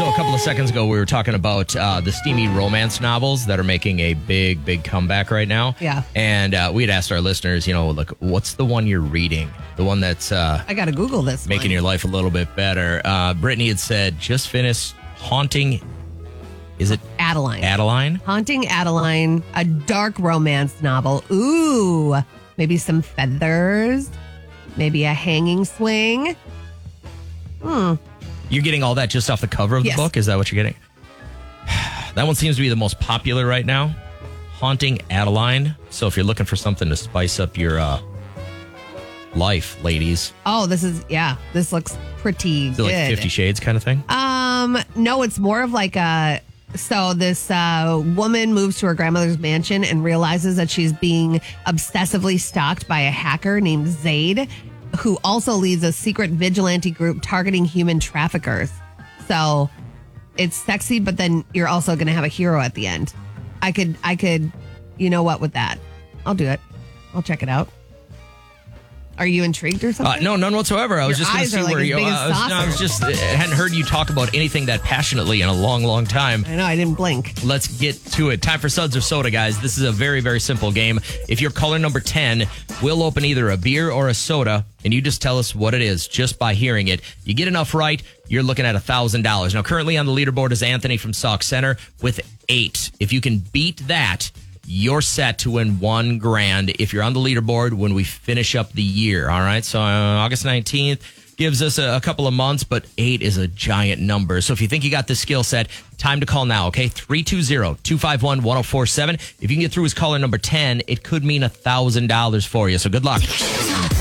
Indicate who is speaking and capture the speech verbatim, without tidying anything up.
Speaker 1: a couple of seconds ago, we were talking about uh, the steamy romance novels that are making a big, big comeback right now.
Speaker 2: Yeah.
Speaker 1: And uh, we had asked our listeners, you know, like, what's the one you're reading? The one that's uh,
Speaker 2: I got to Google this
Speaker 1: making
Speaker 2: one.
Speaker 1: your life a little bit better. Uh, Brittany had said, just finished Haunting. Is it
Speaker 2: Adeline.
Speaker 1: Adeline?
Speaker 2: Haunting Adeline, a dark romance novel. Ooh, maybe some feathers, maybe a hanging swing. Hmm.
Speaker 1: You're getting all that just off the cover of the
Speaker 2: Yes.
Speaker 1: book? Is that what you're getting? That one seems to be the most popular right now. Haunting Adeline. So if you're looking for something to spice up your uh, life, ladies.
Speaker 2: Oh, this is, yeah, this looks pretty
Speaker 1: Is it
Speaker 2: good.
Speaker 1: like Fifty Shades kind of thing?
Speaker 2: Um, no, it's more of like a, so this uh, woman moves to her grandmother's mansion and realizes that she's being obsessively stalked by a hacker named Zaid, who also leads a secret vigilante group targeting human traffickers. So it's sexy, but then you're also going to have a hero at the end. I could, I could, you know what, with that. I'll do it. I'll check it out. Are you intrigued or
Speaker 1: Uh,
Speaker 2: something?
Speaker 1: no, none whatsoever. I was
Speaker 2: Your
Speaker 1: just going to
Speaker 2: eyes
Speaker 1: see
Speaker 2: are like
Speaker 1: where
Speaker 2: as
Speaker 1: you.
Speaker 2: big as
Speaker 1: I, was, no, I was
Speaker 2: saucers.
Speaker 1: just I hadn't heard you talk about anything that passionately in a long, long time.
Speaker 2: I know, I didn't blink.
Speaker 1: Let's get to it. Time for Suds or Soda, guys. This is a very, very simple game. If you're caller number ten, we'll open either a beer or a soda, and you just tell us what it is just by hearing it. You get enough right, you're looking at one thousand dollars. Now, currently on the leaderboard is Anthony from Sauk Center with eight. If you can beat that, you're set to win one grand if you're on the leaderboard when we finish up the year. All right. So uh, August nineteenth gives us a, a couple of months, but eight is a giant number. So if you think you got this skill set, time to call now. Okay. three two zero, two five one, one zero four seven. If you can get through as caller number ten, it could mean a thousand dollars for you. So good luck.